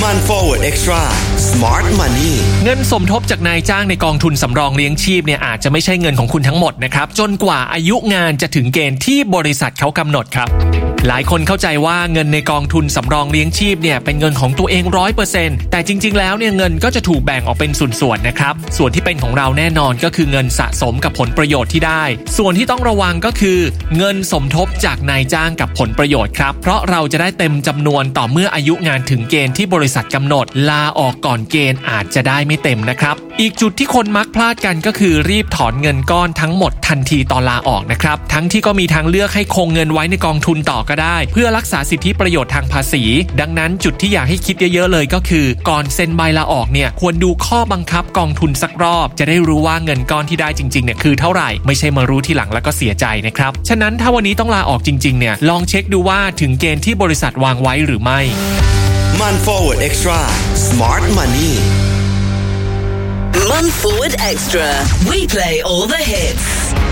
มัน Forward Extra Smart Money เงินสมทบจากนายจ้างในกองทุนสำรองเลี้ยงชีพเนี่ยอาจจะไม่ใช่เงินของคุณทั้งหมดนะครับจนกว่าอายุงานจะถึงเกณฑ์ที่บริษัทเขากำหนดครับหลายคนเข้าใจว่าเงินในกองทุนสำรองเลี้ยงชีพเนี่ยเป็นเงินของตัวเอง 100% แต่จริงๆแล้วเนี่ยเงินก็จะถูกแบ่งออกเป็นส่วนๆนะครับส่วนที่เป็นของเราแน่นอนก็คือเงินสะสมกับผลประโยชน์ที่ได้ส่วนที่ต้องระวังก็คือเงินสมทบจากนายจ้างกับผลประโยชน์ครับเพราะเราจะได้เต็มจำนวนต่อเมื่ออายุงานถึงเกณฑ์ที่บริษัทกำหนดลาออกก่อนเกณฑ์อาจจะได้ไม่เต็มนะครับอีกจุดที่คนมักพลาดกันก็คือรีบถอนเงินก้อนทั้งหมดทันทีตอนลาออกนะครับทั้งที่ก็มีทางเลือกให้คงเงินไว้ในกองทุนต่อก็ได้เพื่อรักษาสิทธิประโยชน์ทางภาษีดังนั้นจุดที่อยากให้คิดเยอะๆเลยก็คือก่อนเซ็นใบลาออกเนี่ยควรดูข้อบังคับกองทุนสักรอบจะได้รู้ว่าเงินก้อนที่ได้จริงๆเนี่ยคือเท่าไหร่ไม่ใช่มารู้ทีหลังแล้วก็เสียใจนะครับฉะนั้นถ้าวันนี้ต้องลาออกจริงๆเนี่ยลองเช็คดูว่าถึงเกณฑ์ที่บริษัทวางไว้หรือไม่มัน Forward Extra Smart Money Man Forward Extra. We play all the hits.